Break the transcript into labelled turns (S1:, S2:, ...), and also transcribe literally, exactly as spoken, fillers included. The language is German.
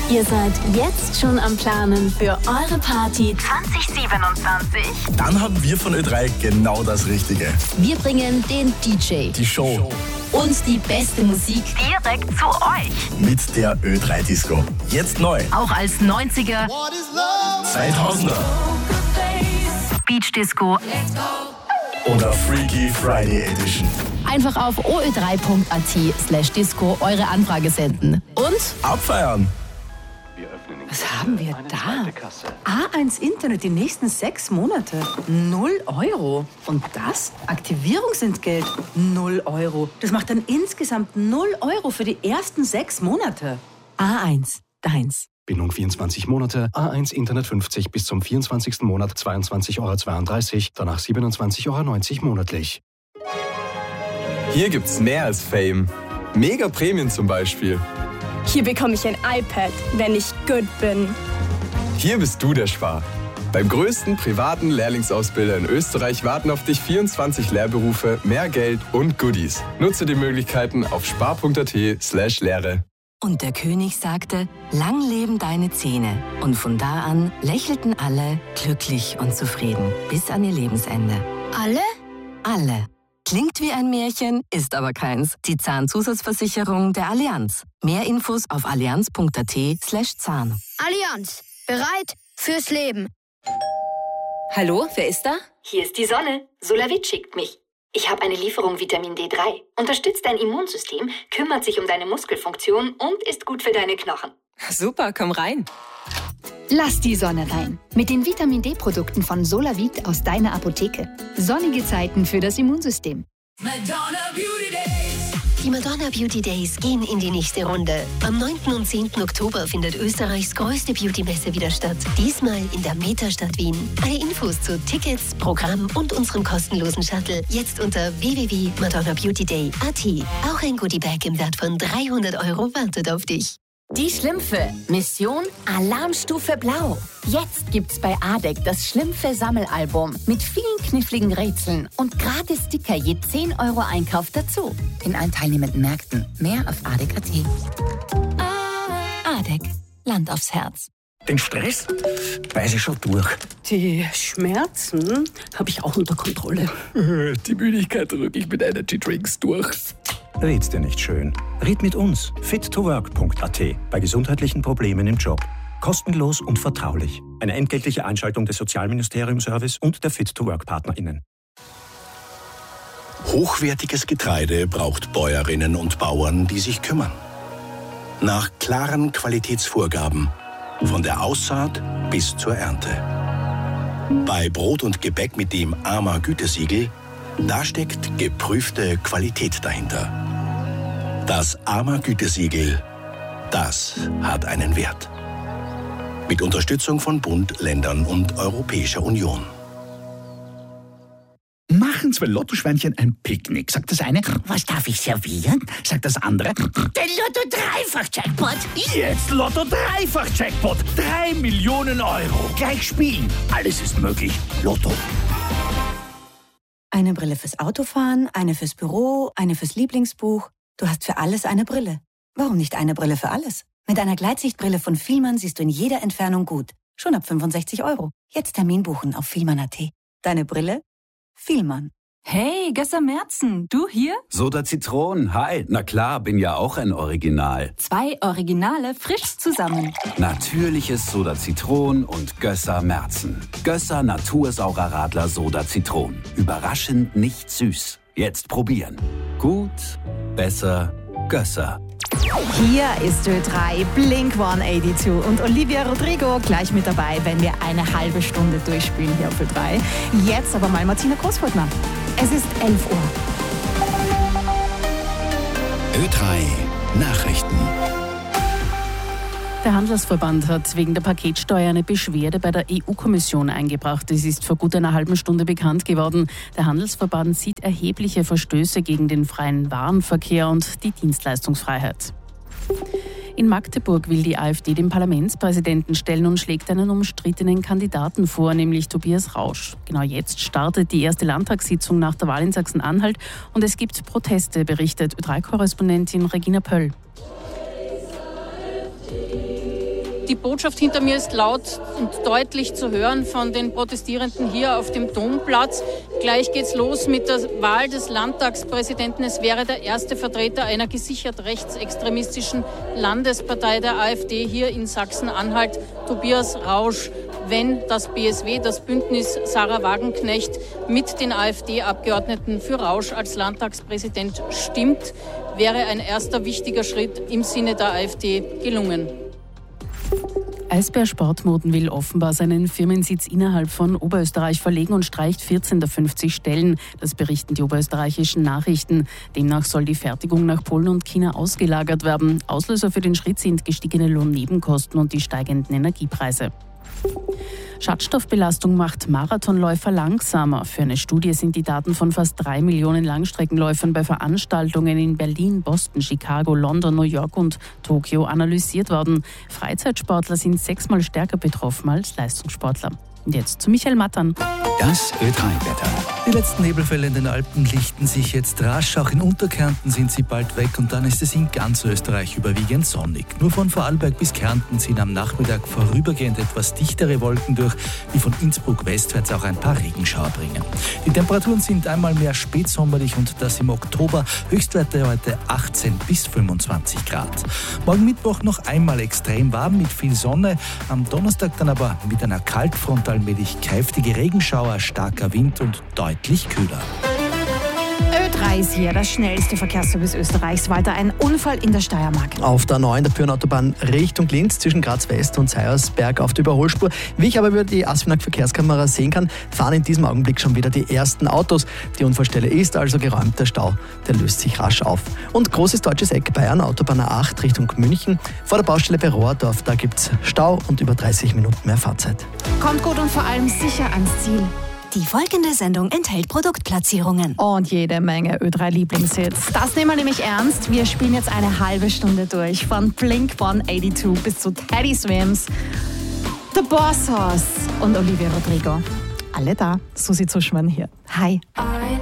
S1: Ihr seid jetzt schon am Planen für eure Party zwanzig siebenundzwanzig?
S2: Dann haben wir von Ö drei genau das Richtige.
S1: Wir bringen den D J,
S2: die Show
S1: und die beste Musik direkt zu euch.
S2: Mit der Ö drei Disco. Jetzt neu.
S1: Auch als neunziger,
S2: zweitausender
S1: Beach Disco
S2: oder Freaky Friday Edition.
S1: Einfach auf o ö drei punkt a t slash disco eure Anfrage senden. Und
S2: abfeiern.
S3: Was haben wir da? A eins Internet die nächsten sechs Monate. Null Euro. Und das? Aktivierungsentgelt. Null Euro. Das macht dann insgesamt null Euro für die ersten sechs Monate. A eins. Deins.
S4: Bindung vierundzwanzig Monate, A eins Internet fünfzig bis zum vierundzwanzigsten Monat zweiundzwanzig Euro zweiunddreißig, danach siebenundzwanzig Euro neunzig monatlich.
S5: Hier gibt's mehr als Fame. Mega Prämien zum Beispiel.
S6: Hier bekomme ich ein iPad, wenn ich gut bin.
S5: Hier bist du der Spar. Beim größten privaten Lehrlingsausbilder in Österreich warten auf dich vierundzwanzig Lehrberufe, mehr Geld und Goodies. Nutze die Möglichkeiten auf spar punkt a t slash Lehre.
S7: Und der König sagte, lang leben deine Zähne. Und von da an lächelten alle glücklich und zufrieden bis an ihr Lebensende.
S6: Alle?
S7: Alle. Klingt wie ein Märchen, ist aber keins. Die Zahnzusatzversicherung der Allianz. Mehr Infos auf allianz punkt a t slash Zahn.
S6: Allianz. Bereit fürs Leben.
S8: Hallo, wer ist da?
S9: Hier ist die Sonne. Solavit schickt mich. Ich habe eine Lieferung Vitamin D drei. Unterstützt dein Immunsystem, kümmert sich um deine Muskelfunktion und ist gut für deine Knochen.
S8: Super, komm rein.
S10: Lass die Sonne rein. Mit den Vitamin D-Produkten von Solavit aus deiner Apotheke. Sonnige Zeiten für das Immunsystem.
S11: Madonna Beauty Days.
S12: Die Madonna Beauty Days gehen in die nächste Runde. Am neunten und zehnten Oktober findet Österreichs größte Beauty-Messe wieder statt. Diesmal in der Metastadt Wien. Alle Infos zu Tickets, Programm und unserem kostenlosen Shuttle jetzt unter w w w punkt madonna beauty day punkt a t. Auch ein Goodiebag im Wert von dreihundert Euro wartet auf dich.
S13: Die Schlümpfe. Mission Alarmstufe Blau. Jetzt gibt's bei A D E C das Schlümpfe-Sammelalbum mit vielen kniffligen Rätseln und gratis Sticker je zehn Euro Einkauf dazu. In allen teilnehmenden Märkten. Mehr auf A D E C punkt a t. A D E C. Land aufs Herz.
S14: Den Stress beiß ich schon durch.
S3: Die Schmerzen habe ich auch unter Kontrolle.
S14: Die Müdigkeit drücke ich mit Energy Drinks durch. Red's dir nicht schön. Red mit uns. fit to work punkt a t. Bei gesundheitlichen Problemen im Job. Kostenlos und vertraulich. Eine entgeltliche Einschaltung des Sozialministerium-Service und der Fit to Work PartnerInnen.
S15: Hochwertiges Getreide braucht Bäuerinnen und Bauern, die sich kümmern. Nach klaren Qualitätsvorgaben. Von der Aussaat bis zur Ernte. Bei Brot und Gebäck mit dem A M A-Gütesiegel, da steckt geprüfte Qualität dahinter. Das A M A-Gütesiegel, das hat einen Wert. Mit Unterstützung von Bund, Ländern und Europäischer Union.
S16: Machen zwei Lottoschweinchen ein Picknick. Sagt das eine, was darf ich servieren? Sagt das andere, den Lotto-Dreifach-Jackpot. Jetzt Lotto-Dreifach-Jackpot. Drei Millionen Euro. Gleich spielen. Alles ist möglich. Lotto.
S3: Eine Brille fürs Autofahren, eine fürs Büro, eine fürs Lieblingsbuch. Du hast für alles eine Brille. Warum nicht eine Brille für alles? Mit einer Gleitsichtbrille von Fielmann siehst du in jeder Entfernung gut. Schon ab fünfundsechzig Euro. Jetzt Termin buchen auf fielmann punkt a t. Deine Brille? Fielmann.
S17: Hey, Gösser Merzen, du hier?
S18: Soda Zitron, hi. Na klar, bin ja auch ein Original.
S17: Zwei Originale frisch zusammen.
S18: Natürliches Soda Zitron und Gösser Merzen. Gösser Natursaurer Radler Soda Zitron. Überraschend nicht süß. Jetzt probieren. Gut, besser, Gösser.
S19: Hier ist Ö drei, Blink hundertzweiundachtzig und Olivia Rodrigo gleich mit dabei, wenn wir eine halbe Stunde durchspielen hier auf Ö drei. Jetzt aber mal Martina Großfurtner. Es ist elf Uhr.
S15: Ö drei Nachrichten.
S20: Der Handelsverband hat wegen der Paketsteuer eine Beschwerde bei der E U-Kommission eingebracht. Es ist vor gut einer halben Stunde bekannt geworden. Der Handelsverband sieht erhebliche Verstöße gegen den freien Warenverkehr und die Dienstleistungsfreiheit. In Magdeburg will die AfD den Parlamentspräsidenten stellen und schlägt einen umstrittenen Kandidaten vor, nämlich Tobias Rausch. Genau jetzt startet die erste Landtagssitzung nach der Wahl in Sachsen-Anhalt und es gibt Proteste, berichtet Ö drei Korrespondentin Regina Pöll.
S21: Die Botschaft hinter mir ist laut und deutlich zu hören von den Protestierenden hier auf dem Domplatz. Gleich geht's los mit der Wahl des Landtagspräsidenten. Es wäre der erste Vertreter einer gesichert rechtsextremistischen Landespartei der AfD hier in Sachsen-Anhalt, Tobias Rausch. Wenn das B S W, das Bündnis Sarah Wagenknecht, mit den AfD-Abgeordneten für Rausch als Landtagspräsident stimmt, wäre ein erster wichtiger Schritt im Sinne der AfD gelungen.
S20: Eisbär Sportmoden will offenbar seinen Firmensitz innerhalb von Oberösterreich verlegen und streicht vierzehn der fünfzig Stellen. Das berichten die oberösterreichischen Nachrichten. Demnach soll die Fertigung nach Polen und China ausgelagert werden. Auslöser für den Schritt sind gestiegene Lohnnebenkosten und die steigenden Energiepreise. Schadstoffbelastung macht Marathonläufer langsamer. Für eine Studie sind die Daten von fast drei Millionen Langstreckenläufern bei Veranstaltungen in Berlin, Boston, Chicago, London, New York und Tokio analysiert worden. Freizeitsportler sind sechsmal stärker betroffen als Leistungssportler. Und jetzt zu Michael Mattern.
S22: Das Ö drei Wetter. Die letzten Nebelfälle in den Alpen lichten sich jetzt rasch. Auch in Unterkärnten sind sie bald weg und dann ist es in ganz Österreich überwiegend sonnig. Nur von Vorarlberg bis Kärnten ziehen am Nachmittag vorübergehend etwas dichtere Wolken durch, die von Innsbruck westwärts auch ein paar Regenschauer bringen. Die Temperaturen sind einmal mehr spätsommerlich und das im Oktober. Höchstwerte heute achtzehn bis fünfundzwanzig Grad. Morgen Mittwoch noch einmal extrem warm mit viel Sonne. Am Donnerstag dann aber mit einer Kaltfront allmählich kräftige Regenschauer, starker Wind und deutlich kühler.
S19: Ö drei ist hier, das schnellste Verkehrsservice Österreichs. Weiter ein Unfall in der Steiermark.
S23: Auf der neuen der Pyrnenautobahn Richtung Linz zwischen Graz West und Seiersberg auf der Überholspur. Wie ich aber über die Asfinag Verkehrskamera sehen kann, fahren in diesem Augenblick schon wieder die ersten Autos. Die Unfallstelle ist also geräumt, der Stau, der löst sich rasch auf. Und großes deutsches Eck Bayern, Autobahn A acht Richtung München. Vor der Baustelle bei Rohrdorf, da gibt es Stau und über dreißig Minuten mehr Fahrzeit.
S19: Kommt gut und vor allem sicher ans Ziel.
S10: Die folgende Sendung enthält Produktplatzierungen.
S19: Und jede Menge Ö drei Lieblingshits. Das nehmen wir nämlich ernst. Wir spielen jetzt eine halbe Stunde durch. Von Blink hundertzweiundachtzig bis zu Teddy Swims, The Boss Hoss und Olivia Rodrigo. Alle da. Susi Zuschmann hier. Hi.